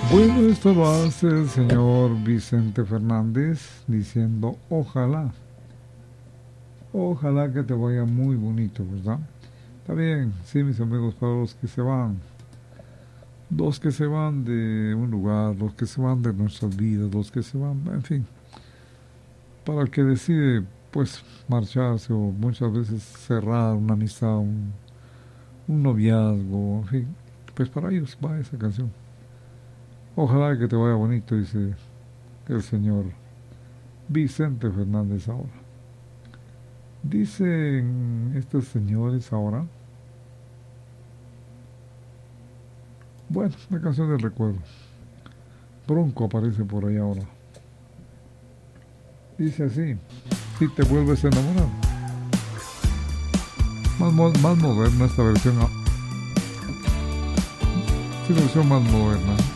Bueno, esto lo hace el señor Vicente Fernández diciendo ojalá que te vaya muy bonito, ¿verdad? Está bien, sí, mis amigos, para los que se van de un lugar, los que se van de nuestras vidas, los que se van, en fin, para el que decide, pues, marcharse o muchas veces cerrar una amistad, un noviazgo, en fin, pues para ellos va esa canción. Ojalá que te vaya bonito, dice el señor Vicente Fernández ahora. Dicen estos señores ahora, bueno, la canción del recuerdo. Bronco aparece por ahí ahora. Dice así, si te vuelves a enamorar. Más moderna esta versión, sí, versión más moderna.